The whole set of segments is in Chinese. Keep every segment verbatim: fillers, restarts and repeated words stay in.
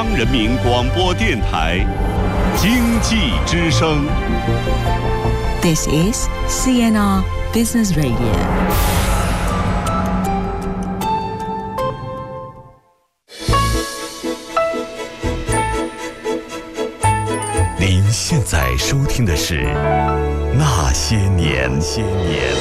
央人民广播电台经济之声。 This is C N R Business Radio。 您现在收听的是《那些年》。些年。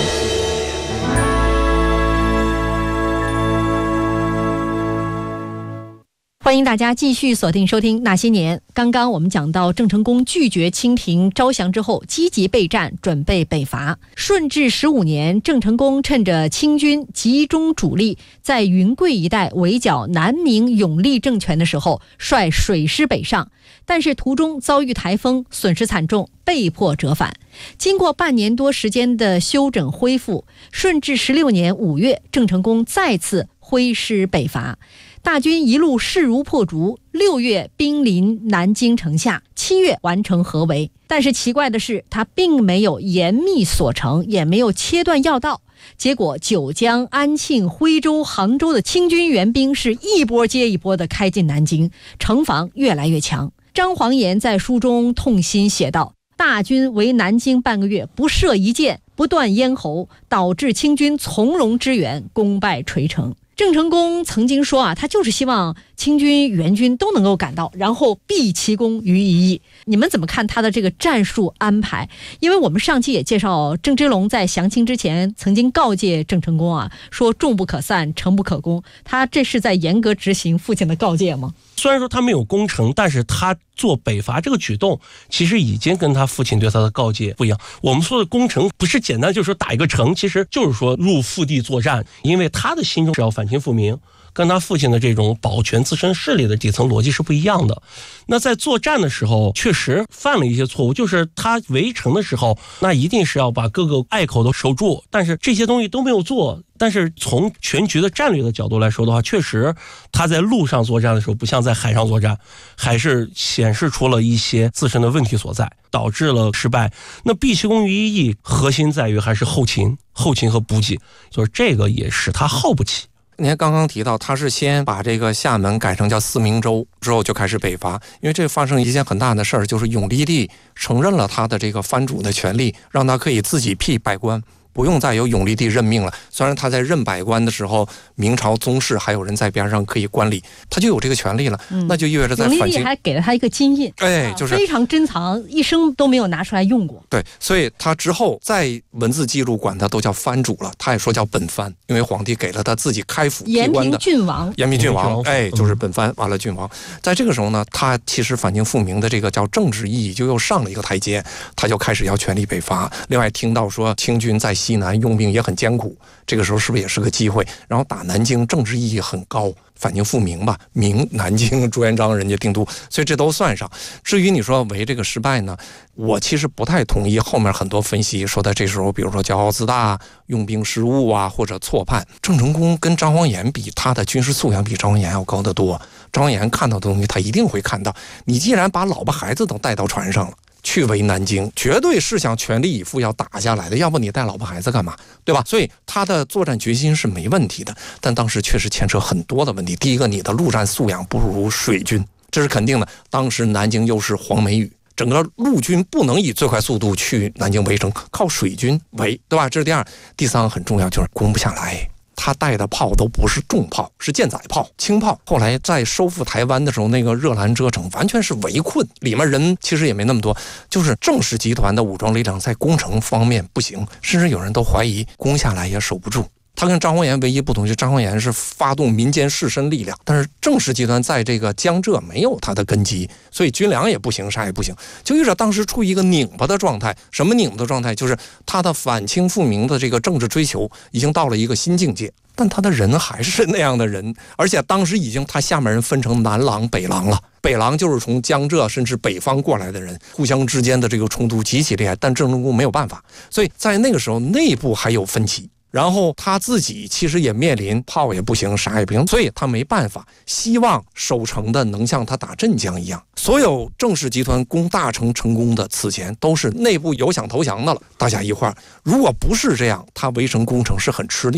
欢迎大家继续锁定收听《那些年》。刚刚我们讲到，郑成功拒绝清廷招降之后，积极备战，准备北伐。顺治十五年，郑成功趁着清军集中主力在云贵一带围剿南明永历政权的时候，率水师北上，但是途中遭遇台风，损失惨重，被迫折返。经过半年多时间的休整恢复，顺治十六年五月，郑成功再次挥师北伐。大军一路势如破竹，六月兵临南京城下，七月完成合围。但是奇怪的是，他并没有严密锁城，也没有切断要道。结果九江、安庆、徽州、杭州的清军援兵是一波接一波的开进南京，城防越来越强。张煌言在书中痛心写道：大军围南京半个月，不射一箭，不断咽喉，导致清军从容支援，功败垂成。郑成功曾经说啊，他就是希望清军援军都能够赶到，然后毕其功于一役。你们怎么看他的这个战术安排？因为我们上期也介绍，郑芝龙在降清之前曾经告诫郑成功啊，说众不可散，城不可攻。他这是在严格执行父亲的告诫吗？ 虽然说他没有攻城，但是他做北伐这个举动，其实已经跟他父亲对他的告诫不一样。我们说的攻城不是简单就是说打一个城，其实就是说入腹地作战，因为他的心中是要反清复明，跟他父亲的这种保全自身势力的底层逻辑是不一样的。那在作战的时候确实犯了一些错误，就是他围城的时候，那一定是要把各个隘口都守住，但是这些东西都没有做。但是从全局的战略的角度来说的话，确实他在路上作战的时候不像在海上作战，还是显示出了一些自身的问题所在，导致了失败。那毕其功于一役，核心在于还是后勤后勤和补给，就是这个也使他耗不起。 您看刚刚提到，他是先把这个厦门改成叫四明州，之后就开始北伐。因为这发生一件很大的事儿，就是永历帝承认了他的这个藩主的权利，让他可以自己辟百官，不用再由永历帝任命了。虽然他在任百官的时候，明朝宗室还有人在边上可以管理，他就有这个权利了。嗯、那就意味着在反清， 永历帝还给了他一个金印， 哎，就是非常珍藏，一生都没有拿出来用过。 对，所以他之后在文字记录管他都叫藩主了，他也说叫本藩，因为皇帝给了他自己开府辟官的延平郡王， 延平郡王，哎，就是本藩，完了郡王。在这个时候呢，他其实反清复明的这个叫政治意义就又上了一个台阶，他就开始要全力北伐。另外听到说清军在西南用兵也很艰苦，这个时候是不是也是个机会？然后打南京政治意义很高，反清复明吧，明南京朱元璋人家定都，所以这都算上。至于你说围这个失败呢，我其实不太同意后面很多分析说的这时候比如说骄傲自大、用兵失误啊，或者错判。郑成功跟张煌言比，他的军事素养比张煌言要高得多。张煌言看到的东西他一定会看到，你既然把老婆孩子都带到船上了去围南京，绝对是想全力以赴要打下来的，要不你带老婆孩子干嘛，对吧？所以他的作战决心是没问题的，但当时确实牵扯很多的问题。第一个，你的陆战素养不如水军，这是肯定的。当时南京又是黄梅雨，整个陆军不能以最快速度去南京围城，靠水军围，对吧？这是第二。第三个很重要，就是攻不下来。他带的炮都不是重炮，是舰载炮、轻炮。后来在收复台湾的时候，那个热兰遮城完全是围困，里面人其实也没那么多，就是郑氏集团的武装力量在攻城方面不行，甚至有人都怀疑攻下来也守不住。他跟张煌言唯一不同，就是张煌言是发动民间士绅力量，但是郑氏集团在这个江浙没有他的根基，所以军粮也不行，啥也不行，就意味着当时处于一个拧巴的状态。什么拧巴的状态？就是他的反清复明的这个政治追求已经到了一个新境界，但他的人还是那样的人，而且当时已经他下面人分成南狼、北狼了。北狼就是从江浙甚至北方过来的人，互相之间的这个冲突极其厉害，但郑成功没有办法，所以在那个时候内部还有分歧。然后他自己其实也面临炮也不行，啥也不行，所以他没办法，希望守城的能像他打镇江一样。所有郑氏集团攻大城成功的此前都是内部有想投降的了，大家一块儿。如果不是这样，他围城攻城是很吃力的。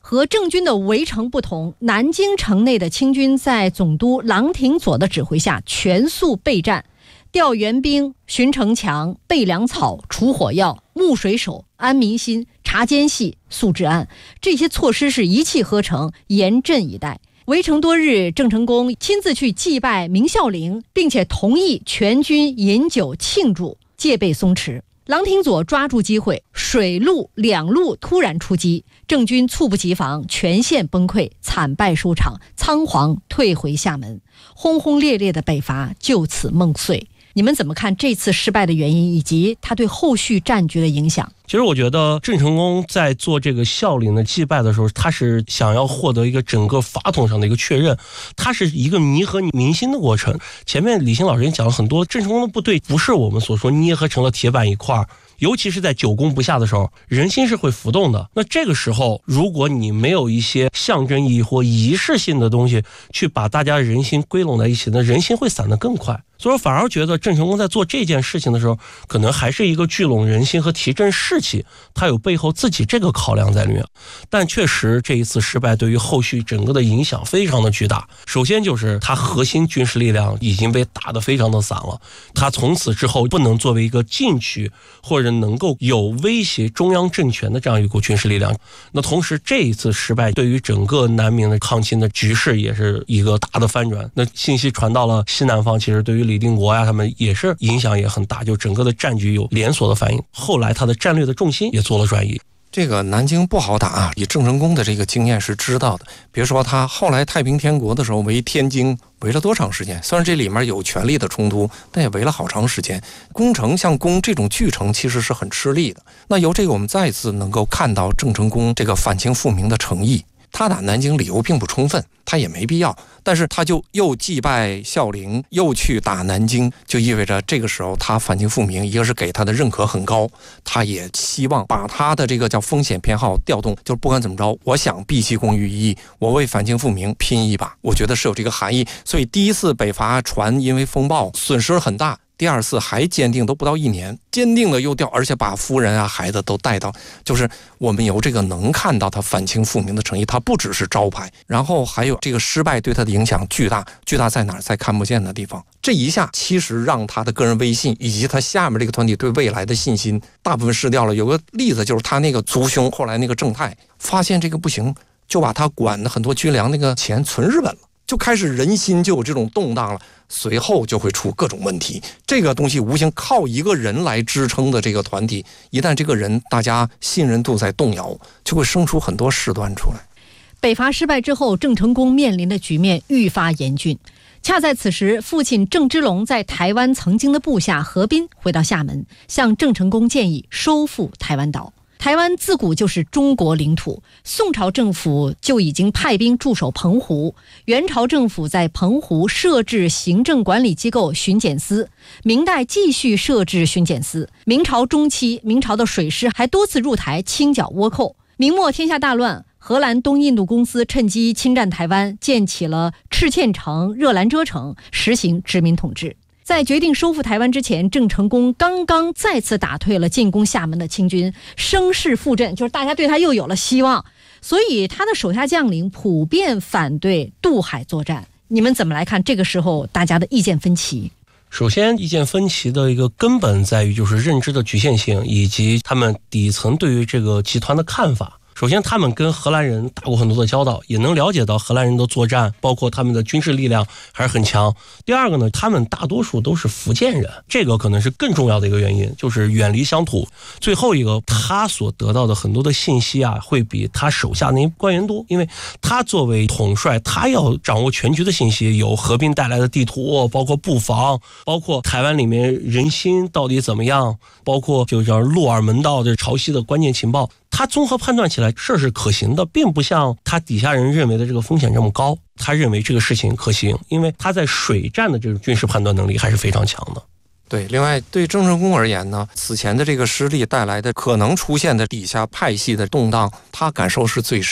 和郑军的围城不同，南京城内的清军在总督郎廷佐的指挥下全速备战，调援兵、巡城墙、备粮草、除火药、牧水手、安民心、查奸细、肃治安，这些措施是一气呵成，严阵以待。围城多日，郑成功亲自去祭拜明孝陵，并且同意全军饮酒庆祝，戒备松弛。郎廷佐抓住机会，水陆两路突然出击，郑军猝不及防，全线崩溃，惨败收场，仓皇退回厦门，轰轰烈烈的北伐就此梦碎。你们怎么看这次失败的原因，以及它对后续战局的影响？ 其实我觉得郑成功在做这个孝陵的祭拜的时候，他是想要获得一个整个法统上的一个确认，它是一个弥合民心的过程。前面李欣老师也讲了很多，郑成功的部队不是我们所说捏合成了铁板一块，尤其是在久攻不下的时候，人心是会浮动的。那这个时候，如果你没有一些象征意义或仪式性的东西去把大家人心归拢在一起，那人心会散得更快。所以我反而觉得郑成功在做这件事情的时候，可能还是一个聚拢人心和提振士气，他有背后自己这个考量在里面。但确实这一次失败对于后续整个的影响非常的巨大。首先就是他核心军事力量已经被打得非常的散了，他从此之后不能作为一个进取或者能够有威胁中央政权的这样一股军事力量。那同时这一次失败对于整个南明的抗清的局势也是一个大的翻转。那信息传到了西南方，其实对于李定国呀他们也是影响也很大，就整个的战局有连锁的反应。后来他的战略的重心也做了转移。 这个南京不好打啊，以郑成功的这个经验是知道的。别说他后来太平天国的时候围天津，围了多长时间？虽然这里面有权力的冲突，但也围了好长时间。攻城像攻这种巨城其实是很吃力的。那由这个我们再次能够看到郑成功这个反清复明的诚意。他打南京理由并不充分，他也没必要，但是他就又祭拜孝陵，又去打南京，就意味着这个时候他反清复明，一个是给他的认可很高，他也希望把他的这个叫风险偏好调动，就是不管怎么着，我想毕其功于一役，我为反清复明拼一把，我觉得是有这个含义。所以第一次北伐船因为风暴损失很大，第二次还坚定，都不到一年，坚定的又调，而且把夫人啊孩子都带到，就是我们由这个能看到他反清复明的诚意，他不只是招牌，然后还有这个失败对他的影响巨大，巨大在哪儿？在看不见的地方。这一下其实让他的个人威信以及他下面这个团体对未来的信心大部分失掉了。有个例子就是他那个族兄，后来那个郑泰发现这个不行，就把他管的很多军粮那个钱存日本了，就开始人心就有这种动荡了，随后就会出各种问题。这个东西无形靠一个人来支撑的这个团体，一旦这个人大家信任度在动摇，就会生出很多事端出来。 北伐失败之后，郑成功面临的局面愈发严峻。恰在此时，父亲郑芝龙在台湾曾经的部下何斌回到厦门，向郑成功建议收复台湾岛。台湾自古就是中国领土，宋朝政府就已经派兵驻守澎湖，元朝政府在澎湖设置行政管理机构巡检司，明代继续设置巡检司，明朝中期，明朝的水师还多次入台清剿倭寇。明末天下大乱，荷兰东印度公司趁机侵占台湾，建起了赤堑城、热兰遮城，实行殖民统治。在决定收复台湾之前，郑成功刚刚再次打退了进攻厦门的清军，声势复振，就是大家对他又有了希望，所以他的手下将领普遍反对渡海作战。你们怎么来看这个时候大家的意见分歧？ 首先，意见分歧的一个根本在于就是认知的局限性，以及他们底层对于这个集团的看法。首先他们跟荷兰人打过很多的交道，也能了解到荷兰人的作战，包括他们的军事力量还是很强。第二个呢，他们大多数都是福建人，这个可能是更重要的一个原因，就是远离乡土。最后一个，他所得到的很多的信息啊，会比他手下那些官员多，因为他作为统帅，他要掌握全局的信息，有合并带来的地图，包括布防，包括台湾里面人心到底怎么样，包括就叫洛尔门道的潮汐的关键情报，他综合判断起来事是可行的，并不像他底下人认为的这个风险这么高。他认为这个事情可行，因为他在水战的这种军事判断能力还是非常强的。 对，另外对郑成功而言呢，此前的这个失利带来的可能出现的底下派系的动荡，他感受是最深的。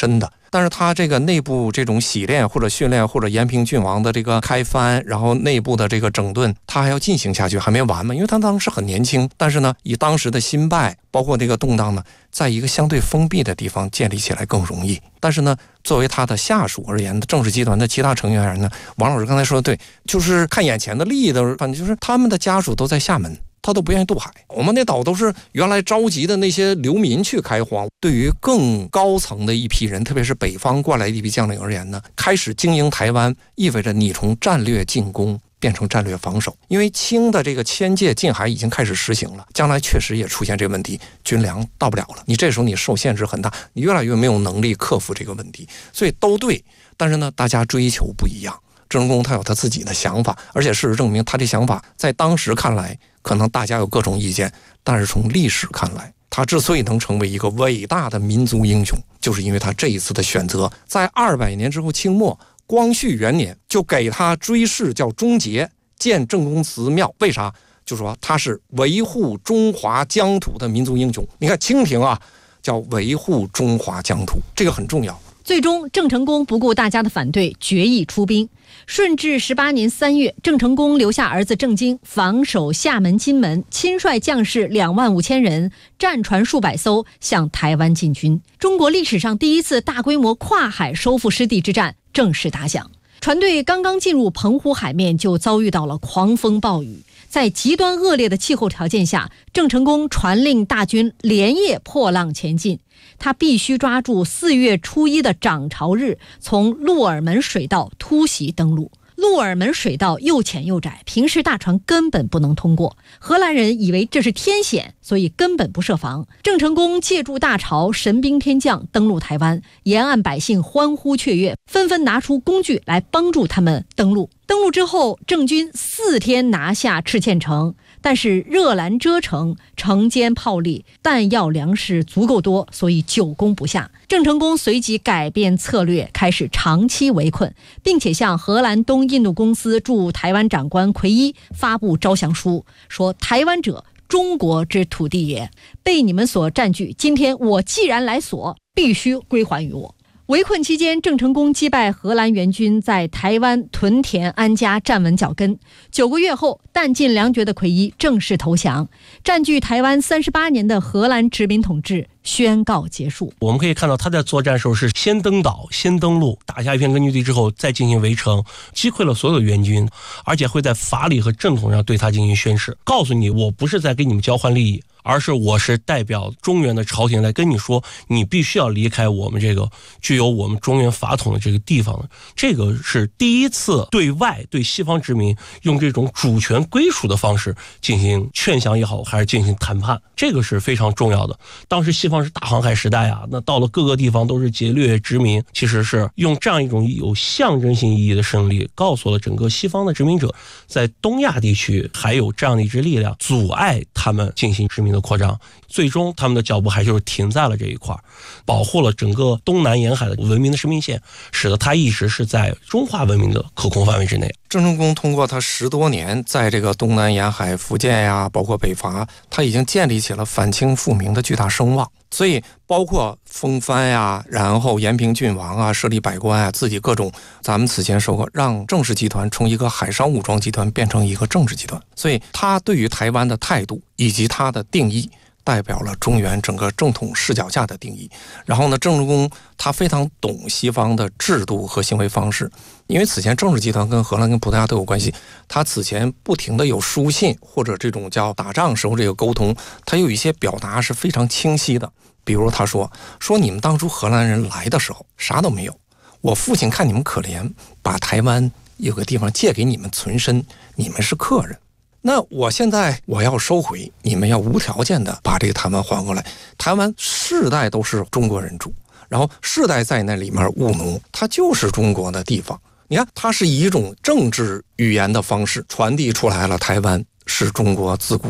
但是他这个内部这种洗练或者训练或者延平郡王的这个开藩，然后内部的这个整顿，他还要进行下去，还没完嘛。因为他当时很年轻，但是呢，以当时的新败，包括这个动荡呢，在一个相对封闭的地方建立起来更容易。但是呢，作为他的下属而言，政治集团的其他成员而言呢，王老师刚才说的对，就是看眼前的利益的，反正就是他们的家属都在厦门，他都不愿意渡海。我们那岛都是原来召集的那些流民去开荒。对于更高层的一批人，特别是北方过来的一批将领而言呢，开始经营台湾，意味着你从战略进攻变成战略防守。因为清的这个迁界禁海已经开始实行了，将来确实也出现这个问题，军粮到不了了，你这时候你受限制很大，你越来越没有能力克服这个问题。所以都对，但是呢，大家追求不一样。郑成功他有他自己的想法，而且事实证明他这想法在当时看来可能大家有各种意见，但是从历史看来，他之所以能成为一个伟大的民族英雄，就是因为他这一次的选择。在二百年之后，清末光绪元年就给他追谥叫忠节，建郑公祠庙。为啥？就说他是维护中华疆土的民族英雄。你看清廷啊，叫维护中华疆土，这个很重要。 最终，郑成功不顾大家的反对，决意出兵。顺治十八年三月，郑成功留下儿子郑经防守厦门、金门，亲率将士两万五千人，战船数百艘，向台湾进军。中国历史上第一次大规模跨海收复失地之战正式打响。船队刚刚进入澎湖海面，就遭遇到了狂风暴雨。在极端恶劣的气候条件下，郑成功传令大军连夜破浪前进。他必须抓住四月初一的涨潮日，从鹿耳门水道突袭登陆。鹿耳门水道又浅又窄，平时大船根本不能通过。荷兰人以为这是天险，所以根本不设防。郑成功借助大潮，神兵天降，登陆台湾，沿岸百姓欢呼雀跃，纷纷拿出工具来帮助他们登陆。登陆之后，郑军四天拿下赤堑城，但是热兰遮城，城坚炮利，弹药粮食足够多，所以久攻不下。郑成功随即改变策略，开始长期围困，并且向荷兰东印度公司驻台湾长官奎一发布招降书，说台湾者中国之土地也，被你们所占据，今天我既然来索，必须归还于我。围困期间，郑成功击败荷兰援军，在台湾屯田安家，站稳脚跟。九个月后，弹尽粮绝的奎一正式投降，占据台湾三十八年的荷兰殖民统治宣告结束。 我们可以看到他在作战时候是先登岛，先登陆，打下一片根据地之后再进行围城，击溃了所有的援军，而且会在法理和正统上对他进行宣示，告诉你我不是在跟你们交换利益，而是我是代表中原的朝廷来跟你说，你必须要离开我们这个具有我们中原法统的这个地方的。这个是第一次对外对西方殖民用这种主权归属的方式进行劝降也好，还是进行谈判，这个是非常重要的。当时西方是大航海时代啊，那到了各个地方都是劫掠殖民，其实是用这样一种有象征性意义的胜利，告诉了整个西方的殖民者，在东亚地区还有这样的一支力量阻碍他们进行殖民的扩张。最终他们的脚步还就是停在了这一块，保护了整个东南沿海的文明的生命线，使得它一直是在中华文明的可控范围之内。 郑成功通过他十多年在这个东南沿海、福建呀，包括北伐，他已经建立起了反清复明的巨大声望。所以包括封藩呀，然后延平郡王啊，设立百官啊，自己各种，咱们此前说过，让郑氏集团从一个海上武装集团变成一个政治集团。所以他对于台湾的态度以及他的定义，代表了中原整个正统视角下的定义。然后呢，郑成功他非常懂西方的制度和行为方式，因为此前郑氏集团跟荷兰跟葡萄牙都有关系，他此前不停的有书信或者这种叫打仗时候这个沟通，他有一些表达是非常清晰的。比如他说说你们当初荷兰人来的时候啥都没有，我父亲看你们可怜，把台湾有个地方借给你们存身，你们是客人，那我现在我要收回，你们要无条件的把这个台湾还过来。台湾世代都是中国人住，然后世代在那里面务农，它就是中国的地方。你看，它是以一种政治语言的方式传递出来了，台湾是中国自古